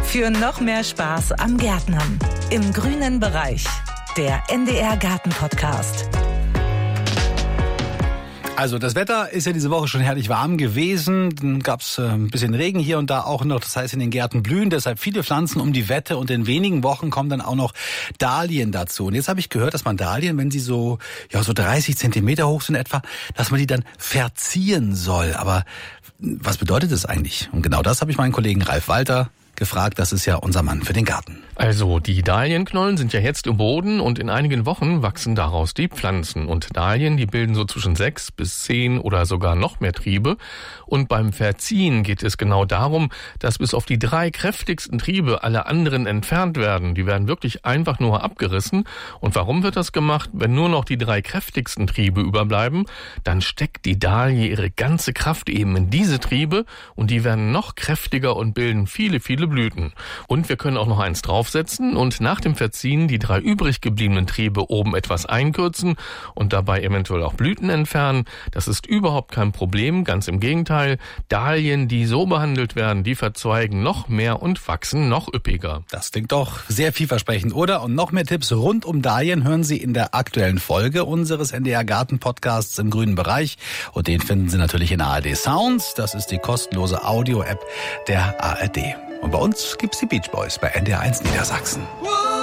Für noch mehr Spaß am Gärtnern. Im grünen Bereich. Der NDR Garten Podcast. Also das Wetter ist ja diese Woche schon herrlich warm gewesen. Dann gab es ein bisschen Regen hier und da auch noch. Das heißt, in den Gärten blühen deshalb viele Pflanzen um die Wette. Und in wenigen Wochen kommen dann auch noch Dahlien dazu. Und jetzt habe ich gehört, dass man Dahlien, wenn sie so 30 Zentimeter hoch sind etwa, dass man die dann verzieren soll. Aber was bedeutet das eigentlich? Und genau das habe ich meinen Kollegen Ralf Walter gefragt. Das ist ja unser Mann für den Garten. Also die Dahlienknollen sind ja jetzt im Boden und in einigen Wochen wachsen daraus die Pflanzen. Und Dahlien, die bilden so zwischen 6 bis 10 oder sogar noch mehr Triebe. Und beim Verziehen geht es genau darum, dass bis auf die 3 kräftigsten Triebe alle anderen entfernt werden. Die werden wirklich einfach nur abgerissen. Und warum wird das gemacht? Wenn nur noch die 3 kräftigsten Triebe überbleiben, dann steckt die Dahlie ihre ganze Kraft eben in diese Triebe und die werden noch kräftiger und bilden viele, viele Blüten. Und wir können auch noch eins draufsetzen und nach dem Verziehen die 3 übrig gebliebenen Triebe oben etwas einkürzen und dabei eventuell auch Blüten entfernen. Das ist überhaupt kein Problem, ganz im Gegenteil. Dahlien, die so behandelt werden, die verzweigen noch mehr und wachsen noch üppiger. Das klingt doch sehr vielversprechend, oder? Und noch mehr Tipps rund um Dahlien hören Sie in der aktuellen Folge unseres NDR Garten Podcasts im grünen Bereich. Und den finden Sie natürlich in ARD Sounds. Das ist die kostenlose Audio-App der ARD. Und bei uns gibt's die Beach Boys bei NDR 1 Niedersachsen.